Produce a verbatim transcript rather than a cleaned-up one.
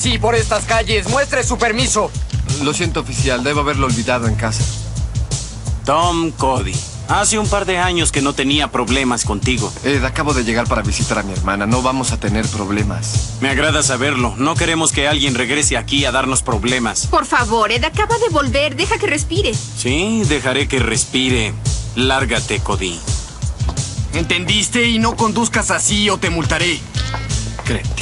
Sí, por estas calles. Muestre su permiso. Lo siento, oficial. Debo haberlo olvidado en casa. Tom Cody. Hace un par de años que no tenía problemas contigo. Ed, acabo de llegar para visitar a mi hermana. No vamos a tener problemas. Me agrada saberlo. No queremos que alguien regrese aquí a darnos problemas. Por favor, Ed acaba de volver. Deja que respire. Sí, dejaré que respire. Lárgate, Cody. ¿Entendiste? Y no conduzcas así o te multaré. Creti.